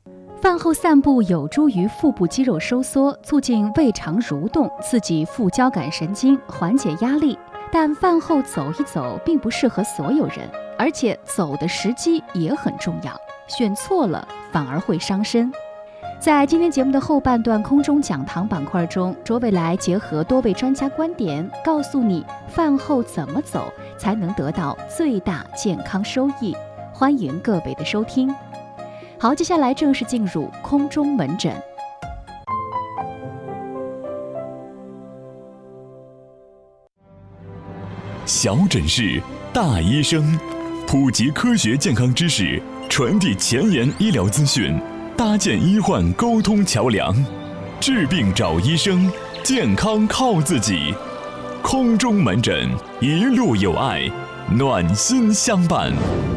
饭后散步有助于腹部肌肉收缩，促进胃肠蠕动，刺激副交感神经，缓解压力。但饭后走一走并不适合所有人，而且走的时机也很重要，选错了反而会伤身。在今天节目的后半段空中讲堂板块中，卓伟来结合多位专家观点，告诉你饭后怎么走才能得到最大健康收益。欢迎各位的收听。好，接下来正式进入空中门诊。 小诊室，大医生，普及科学健康知识，传递前沿医疗资讯，搭建医患沟通桥梁。治病找医生，健康靠自己。空中门诊，一路有爱，暖心相伴。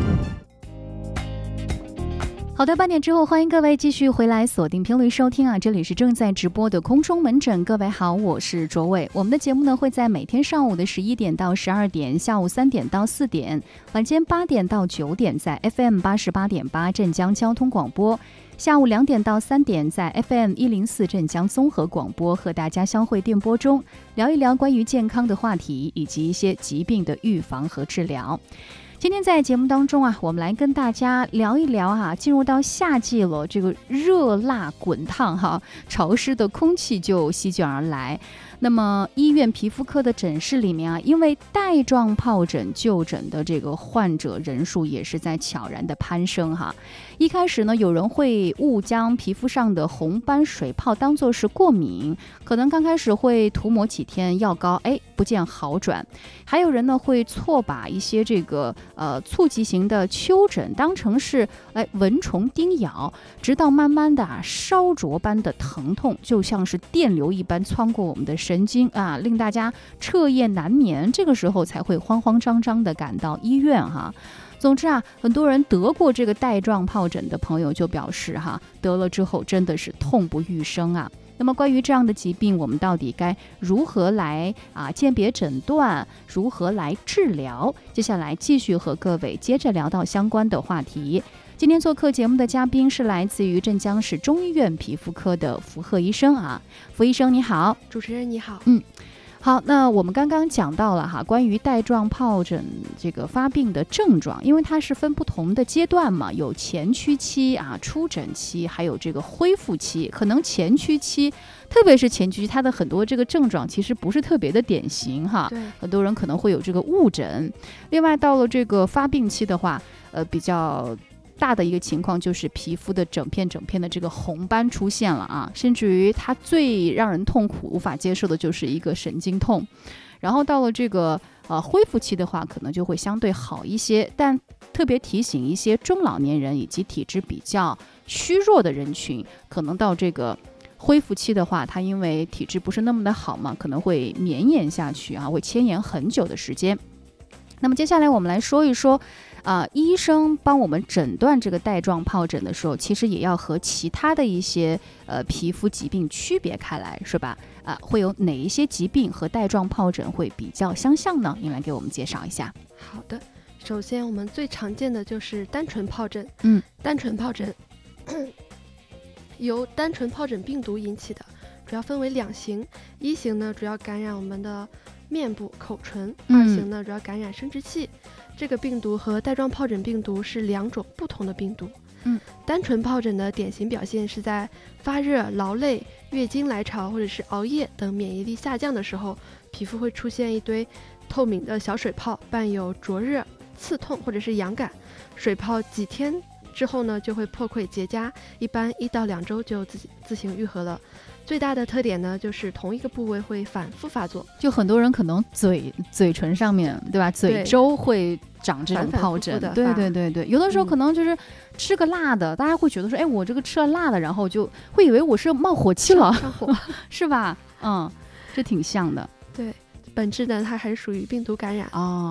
好的，8点之后，欢迎各位继续回来锁定频率收听啊！这里是正在直播的空中门诊，各位好，我是卓伟。我们的节目呢会在每天上午的11点到12点，下午3点到4点，晚间8点到9点在 FM 88.8镇江交通广播，下午2点到3点在 FM 104镇江综合广播和大家相会电波中，聊一聊关于健康的话题以及一些疾病的预防和治疗。今天在节目当中啊，我们来跟大家聊一聊啊，进入到夏季了，这个热辣滚烫哈，潮湿的空气就席卷而来。那么医院皮肤科的诊室里面啊，因为带状疱疹就诊的这个患者人数也是在悄然的攀升哈。一开始呢，有人会误将皮肤上的红斑水泡当作是过敏，可能刚开始会涂抹几天药膏，不见好转。还有人呢会错把一些这个促急型的丘疹当成是蚊虫叮咬，直到慢慢的烧灼般的疼痛，就像是电流一般穿过我们的神经啊，令大家彻夜难眠。这个时候才会慌慌张张的赶到医院哈。总之啊，很多人得过这个带状疱疹的朋友就表示哈，得了之后真的是痛不欲生啊。那么关于这样的疾病，我们到底该如何来鉴别诊断，如何来治疗？接下来继续和各位接着聊到相关的话题。今天做客节目的嘉宾是来自于镇江市中医院皮肤科的符贺医生啊，符医生你好。 主持人你好。 好，那我们刚刚讲到了哈，关于带状疱疹这个发病的症状，因为它是分不同的阶段嘛，有前驱期啊、出疹期，还有这个恢复期。可能前驱期，特别是前驱期，它的很多这个症状其实不是特别的典型哈，很多人可能会有这个误诊。另外到了这个发病期的话，比较大的一个情况就是皮肤的整片的这个红斑出现了啊，甚至于它最让人痛苦无法接受的就是一个神经痛。然后到了这个恢复期的话，可能就会相对好一些，但特别提醒一些中老年人以及体质比较虚弱的人群，可能到这个恢复期的话，它因为体质不是那么的好嘛，可能会绵延下去啊，会牵延很久的时间。那么接下来我们来说一说医生帮我们诊断这个带状疱疹的时候，其实也要和其他的一些皮肤疾病区别开来，是吧？会有哪一些疾病和带状疱疹会比较相像呢？您来给我们介绍一下。 好的，首先我们最常见的就是单纯疱疹。单纯疱疹由单纯疱疹病毒引起的，主要分为2型。一型呢，主要感染我们的面部、口唇；二型呢，主要感染生殖器。这个病毒和带状疱疹病毒是2种不同的病毒。单纯疱疹的典型表现是在发热、劳累、月经来潮或者是熬夜等免疫力下降的时候，皮肤会出现一堆透明的小水泡，伴有灼热、刺痛或者是痒感。水泡几天之后呢，就会破溃结痂，一般1到2周就自行愈合了。最大的特点呢，就是同一个部位会反复发作。 就很多人可能嘴唇上面，对吧？嘴周会长这种疱疹。对，有的时候可能就是吃个辣的，大家会觉得说，我这个吃了辣的，然后就会以为我是冒火气了， 上火是吧？这挺像的。 对，本质呢，它还是属于病毒感染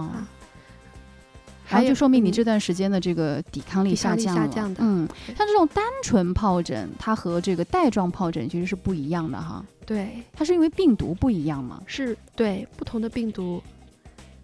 然后就说明你这段时间的这个抵抗力下降了。像这种单纯疱疹，它和这个带状疱疹其实是不一样的哈。 对， 它是因为病毒不一样吗？ 是，对，不同的病毒。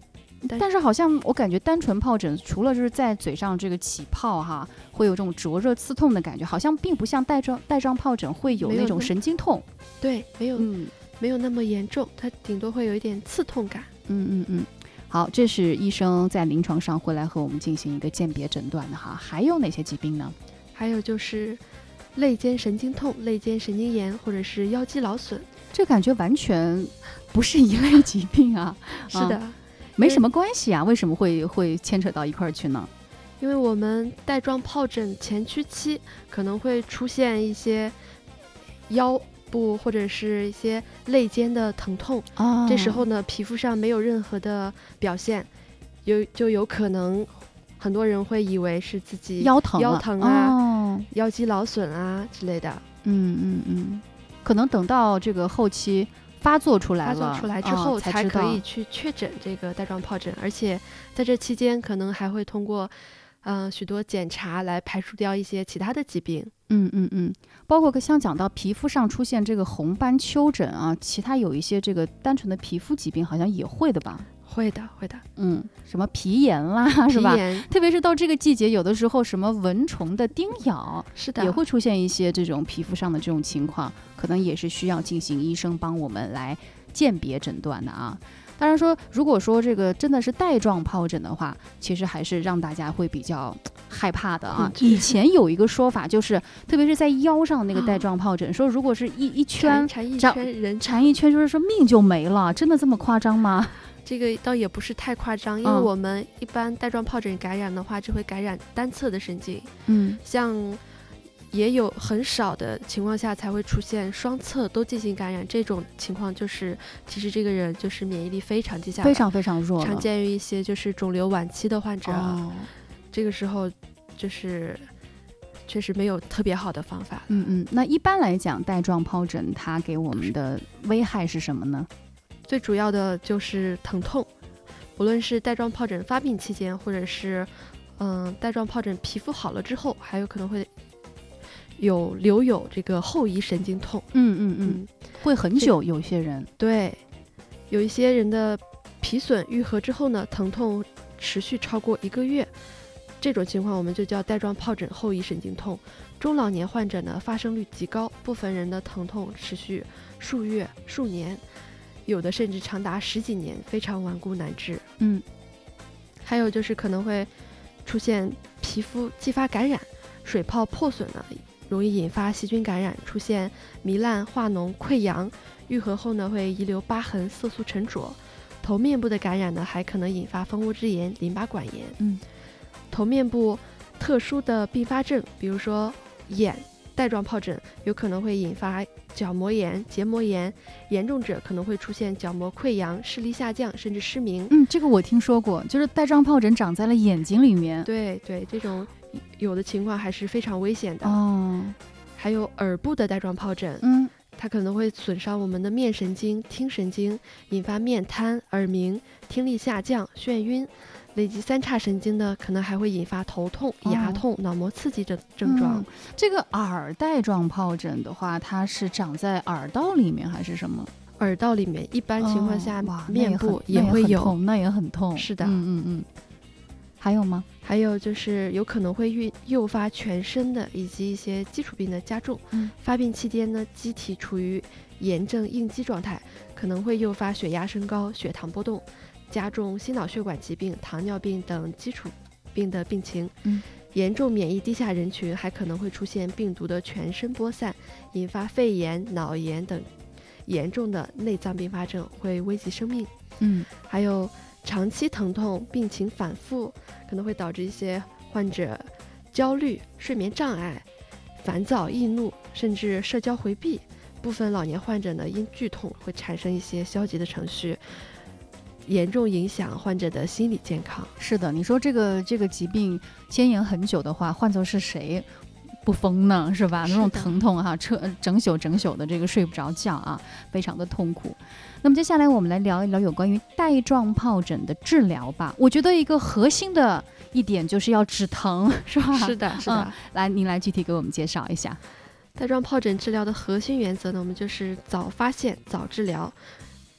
但是好像我感觉单纯疱疹除了是在嘴上这个起泡哈，会有这种灼热刺痛的感觉，好像并不像带状疱疹会有那种神经痛。 对，没有那么严重，它顶多会有一点刺痛感。 好，这是医生在临床上会来和我们进行一个鉴别诊断的哈。还有哪些疾病呢？ 还有就是肋间神经痛、肋间神经炎或者是腰肌劳损， 这感觉完全不是一类疾病啊。 是的， 没什么关系啊，为什么会牵扯到一块儿去呢？ 因为我们带状疱疹前驱期可能会出现一些腰部或者是一些肋间的疼痛，这时候呢皮肤上没有任何的表现，就有可能很多人会以为是自己腰疼啊、 腰肌劳损啊之类的。 可能等到这个后期发作出来之后才可以去确诊这个带状疱疹，而且在这期间可能还会通过许多检查来排除掉一些其他的疾病。包括像讲到皮肤上出现这个红斑丘疹啊，其他有一些这个单纯的皮肤疾病好像也会的吧？ 会的。 什么皮炎啦，是吧？特别是到这个季节，有的时候什么蚊虫的叮咬， 是的， 也会出现一些这种皮肤上的这种情况，可能也是需要进行医生帮我们来鉴别诊断的啊。当然说，如果说这个真的是带状疱疹的话，其实还是让大家会比较害怕的啊。以前有一个说法，就是特别是在腰上那个带状疱疹，说如果是一圈缠一圈， 就是说命就没了，真的这么夸张吗？ 这个倒也不是太夸张，因为我们一般带状疱疹感染的话，就会感染单侧的神经，像也有很少的情况下才会出现双侧都进行感染，这种情况就是其实这个人就是免疫力非常低下， 非常非常弱， 常见于一些就是肿瘤晚期的患者，这个时候就是确实没有特别好的方法。 那一般来讲，带状疱疹它给我们的危害是什么呢？ 最主要的就是疼痛，无论是带状疱疹发病期间，或者是带状疱疹皮肤好了之后，还有可能会留有这个后遗神经痛。 会很久，有些人对，有一些人的皮损愈合之后呢，疼痛持续超过1个月，这种情况我们就叫带状疱疹后遗神经痛。中老年患者呢，发生率极高，部分人的疼痛持续数月、数年，有的甚至长达10几年，非常顽固难治。还有就是可能会出现皮肤继发感染，水泡破损呢，容易引发细菌感染，出现糜烂、化脓、溃疡，愈合后呢会遗留疤痕、色素沉着。头面部的感染呢，还可能引发蜂窝之炎、淋巴管炎。头面部特殊的并发症，比如说眼带状疱疹，有可能会引发角膜炎、结膜炎，严重者可能会出现角膜溃疡、视力下降，甚至失明。 这个我听说过，就是带状疱疹长在了眼睛里面。 对，这种有的情况还是非常危险的。还有耳部的带状疱疹，它可能会损伤我们的面神经、听神经，引发面瘫、耳鸣、听力下降、眩晕。累及3叉神经的，可能还会引发头痛、牙痛、脑膜刺激的症状。 这个耳带状疱疹的话，它是长在耳道里面还是什么？ 耳道里面，一般情况下，面部也会有， 那也很痛。 是的， 还有吗？ 还有就是有可能会诱发全身的以及一些基础病的加重。发病期间呢，机体处于炎症应激状态，可能会诱发血压升高、血糖波动，加重心脑血管疾病、糖尿病等基础病的病情。严重免疫低下人群还可能会出现病毒的全身播散，引发肺炎、脑炎等严重的内脏并发症，会危及生命。还有长期疼痛、病情反复，可能会导致一些患者焦虑、睡眠障碍、烦躁、易怒，甚至社交回避。部分老年患者呢，因剧痛会产生一些消极的情绪，严重影响患者的心理健康。 是的，你说这个疾病牵延很久的话，换作是谁不疯呢？是吧？那种疼痛哈，整宿的这个睡不着觉啊，非常的痛苦。那么接下来我们来聊一聊有关于带状疱疹的治疗吧。我觉得一个核心的一点就是要止疼，是吧？ 是的。 来，您来具体给我们介绍一下。 带状疱疹治疗的核心原则呢，我们就是早发现、早治疗。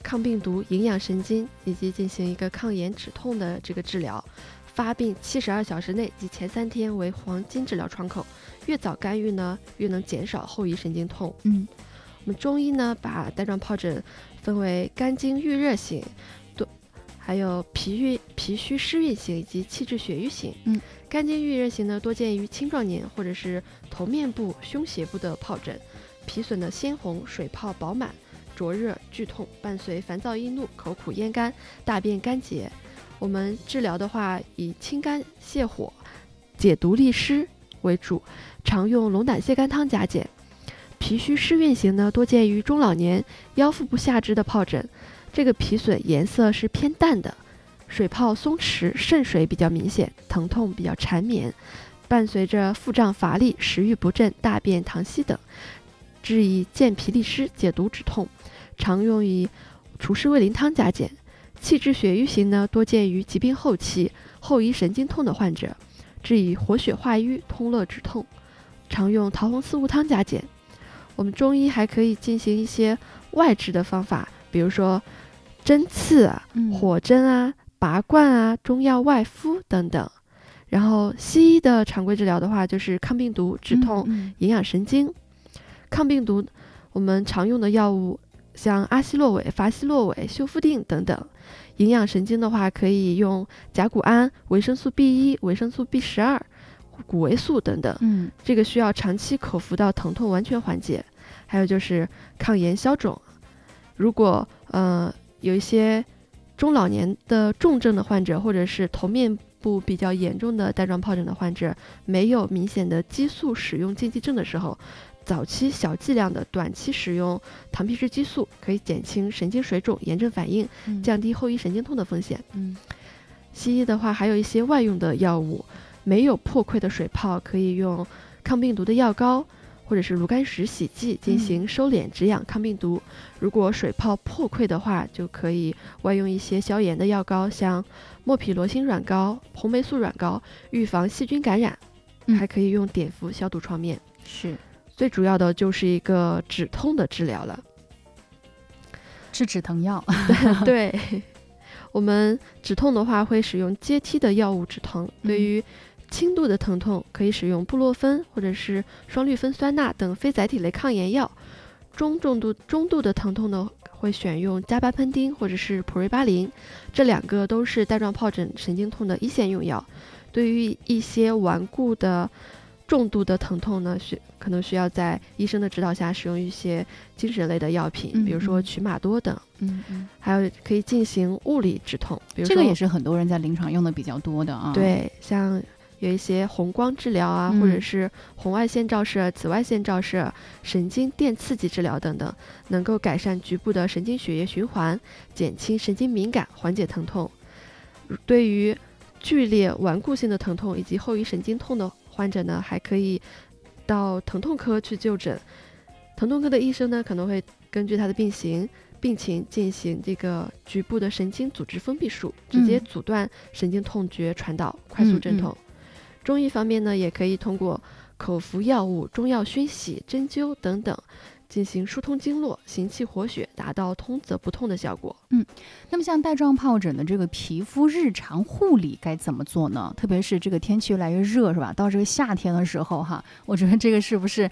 抗病毒、营养神经，以及进行一个抗炎止痛的这个治疗。发病72小时内及前3天为黄金治疗窗口，越早干预呢，越能减少后遗神经痛。我们中医呢，把带状疱疹分为肝经郁热型，还有脾虚湿运型以及气滞血瘀型。肝经郁热型呢，多见于青壮年或者是头面部、胸胁部的疱疹，皮损的鲜红，水泡饱满，灼热剧痛，伴随烦躁易怒、口苦咽干、大便干结。我们治疗的话，以清肝泻火、解毒利湿为主，常用龙胆泻肝汤加减。脾虚湿运型呢，多见于中老年腰腹部下肢的疱疹，这个皮损颜色是偏淡的，水泡松弛，渗水比较明显，疼痛比较缠绵，伴随着腹胀乏力、食欲不振、大便溏稀等，治以健脾利湿、解毒止痛，常用以除湿味淋汤加减。气滞血瘀型呢，多见于疾病后期后遗神经痛的患者，治以活血化瘀、通络止痛，常用桃红丝乌汤加减。我们中医还可以进行一些外治的方法，比如说针刺啊、火针啊、拔罐啊、中药外敷等等。然后西医的常规治疗的话，就是抗病毒、止痛、营养神经。抗病毒我们常用的药物像阿昔洛韦、伐昔洛韦、修复定等等。营养神经的话，可以用甲钴胺、维生素 B1、维生素 B12、谷维素等等。这个需要长期口服到疼痛完全缓解。还有就是抗炎消肿。如果有一些中老年的重症的患者，或者是头面部比较严重的带状疱疹的患者，没有明显的激素使用禁忌症的时候，早期小剂量的短期使用糖皮质激素，可以减轻神经水肿、炎症反应，降低后遗神经痛的风险。西医的话，还有一些外用的药物，没有破溃的水泡，可以用抗病毒的药膏或者是炉甘石洗剂进行收敛止痒抗病毒。如果水泡破溃的话，就可以外用一些消炎的药膏，像莫匹罗辛软膏、红霉素软膏，预防细菌感染。还可以用碘伏消毒创面。 是。 最主要的就是一个止痛的治疗了， 吃止疼药。 对，我们止痛的话会使用阶梯的药物止疼，对于轻度的疼痛可以使用布洛芬或者是双氯芬酸钠等非甾体类抗炎药，中度的疼痛呢会选用加巴喷丁或者是普瑞巴林，这2个都是带状疱疹神经痛的一线用药。对于一些顽固的重度的疼痛呢，可能需要在医生的指导下使用一些精神类的药品，比如说曲马多等。还有可以进行物理止痛，比如说这个也是很多人在临床用的比较多的啊。 对，像有一些红光治疗啊，或者是红外线照射、紫外线照射、神经电刺激治疗等等，能够改善局部的神经血液循环，减轻神经敏感，缓解疼痛。对于剧烈顽固性的疼痛以及后遗神经痛的患者呢，还可以到疼痛科去就诊。疼痛科的医生呢，可能会根据他的病情进行这个局部的神经组织封闭术，直接阻断神经痛觉传导，快速镇痛。中医方面呢，也可以通过口服药物、中药熏洗、针灸等等，进行疏通经络、行气活血，达到通则不痛的效果。 那么像带状疱疹的这个皮肤日常护理该怎么做呢？特别是这个天气越来越热，是吧？到这个夏天的时候哈，我觉得这个是不是